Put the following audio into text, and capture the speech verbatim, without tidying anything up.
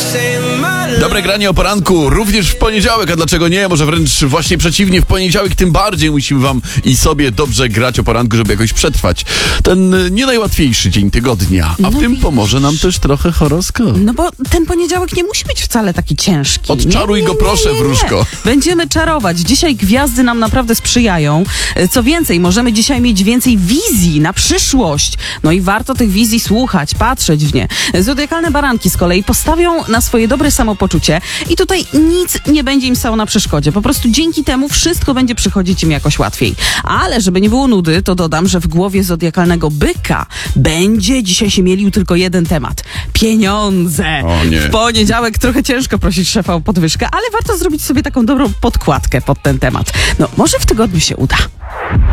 Dobre granie o poranku, również w poniedziałek, a dlaczego nie? Może wręcz właśnie przeciwnie, w poniedziałek tym bardziej musimy wam i sobie dobrze grać o poranku, żeby jakoś przetrwać ten nie najłatwiejszy dzień tygodnia. A No w tym widzisz. pomoże nam też trochę horoskop. No bo ten poniedziałek nie musi być wcale taki ciężki. Odczaruj Nie, nie, go proszę, nie, nie, nie. wróżko. Będziemy czarować. Dzisiaj gwiazdy nam naprawdę sprzyjają. Co więcej, możemy dzisiaj mieć więcej wizji na przyszłość. No i warto tych wizji słuchać, patrzeć w nie. Zodiakalne baranki z kolei postawią na swoje dobre samopoczucie i tutaj nic nie będzie im stało na przeszkodzie. Po prostu dzięki temu wszystko będzie przychodzić im jakoś łatwiej. Ale żeby nie było nudy, to dodam, że w głowie zodiakalnego byka będzie dzisiaj się mielił tylko jeden temat. Pieniądze. O nie. W poniedziałek trochę ciężko prosić szefa o podwyżkę, ale warto zrobić sobie taką dobrą podkładkę pod ten temat. No, może w tygodniu się uda.